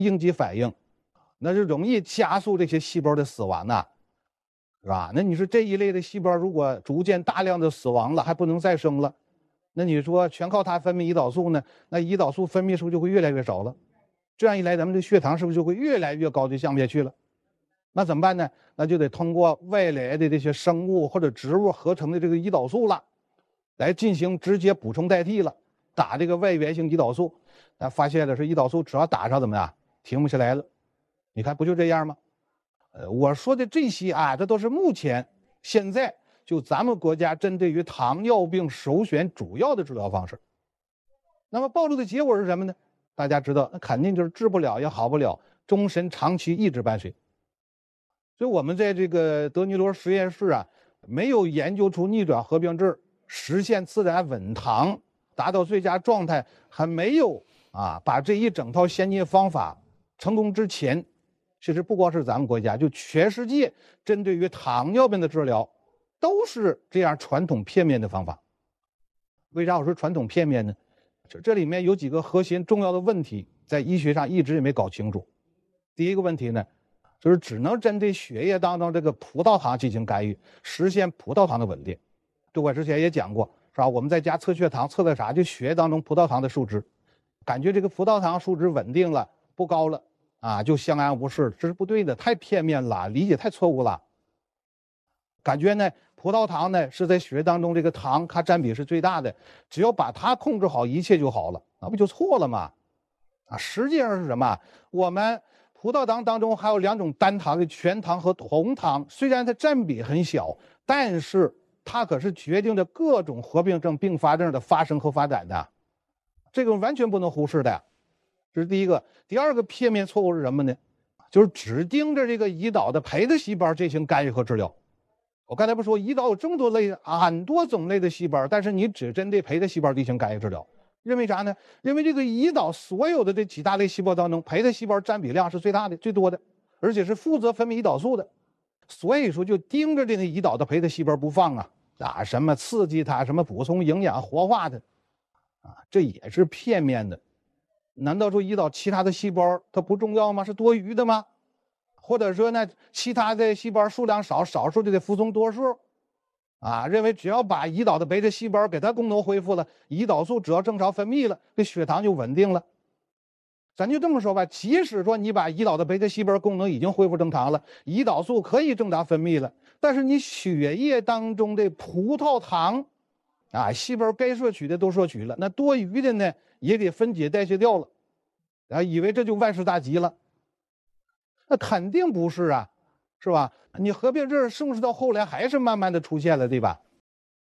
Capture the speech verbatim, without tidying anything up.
应激反应，那就容易加速这些细胞的死亡呐，是吧？那你说这一类的细胞如果逐渐大量的死亡了，还不能再生了，那你说全靠它分泌胰岛素呢？那胰岛素分泌是不是就会越来越少了？这样一来，咱们的血糖是不是就会越来越高，就降不下去了？那怎么办呢？那就得通过外来的这些生物或者植物合成的这个胰岛素了，来进行直接补充代替了，打这个外源性胰岛素。那发现了是胰岛素只要打上怎么样，停不下来了。你看不就这样吗？呃，我说的这些啊，这都是目前现在就咱们国家针对于糖尿病首选主要的治疗方式。那么暴露的结果是什么呢？大家知道，那肯定就是治不了也好不了，终身长期一直伴随。所以我们在这个德尼罗实验室啊，没有研究出逆转合并症，实现自然稳糖，达到最佳状态，还没有啊把这一整套先进方法成功之前，其实不光是咱们国家，就全世界针对于糖尿病的治疗，都是这样传统片面的方法。为啥我说传统片面呢？这这里面有几个核心重要的问题，在医学上一直也没搞清楚。第一个问题呢，就是只能针对血液当中这个葡萄糖进行干预，实现葡萄糖的稳定。这我之前也讲过，是吧？我们在家测血糖，测的啥？就血液当中葡萄糖的数值，感觉这个葡萄糖数值稳定了，不高了啊，就相安无事，这是不对的，太片面了，理解太错误了。感觉呢，葡萄糖呢是在血液当中这个糖，它占比是最大的，只要把它控制好，一切就好了，那不就错了吗？啊，实际上是什么？我们葡萄糖当中还有两种单糖的全糖和红糖，虽然它占比很小，但是它可是决定着各种合并症、并发症的发生和发展的，这个完全不能忽视的。这是第一个。第二个片面错误是什么呢？就是只盯着这个胰岛的培的细胞进行干预和治疗。我刚才不说胰岛有这么多类很多种类的细胞，但是你只针对培的细胞进行干预治疗，认为啥呢？因为这个胰岛所有的这几大类细胞当中，培的细胞占比量是最大的、最多的，而且是负责分泌胰岛素的，所以说就盯着这个胰岛的培的细胞不放啊啊！什么刺激它，什么补充营养、活化它，啊，这也是片面的。难道说胰岛其他的细胞它不重要吗？是多余的吗？或者说呢，其他的细胞数量少，少数就得服从多数，啊，认为只要把胰岛的培的细胞给它功能恢复了，胰岛素只要正常分泌了，这血糖就稳定了。咱就这么说吧，即使说你把胰岛的培的细胞功能已经恢复正常了，胰岛素可以正常分泌了，但是你血液当中的葡萄糖，啊，细胞该摄取的都摄取了，那多余的呢也给分解代谢掉了，啊，以为这就万事大吉了。那肯定不是啊，是吧？你合并症是不是到后来还是慢慢的出现了，对吧？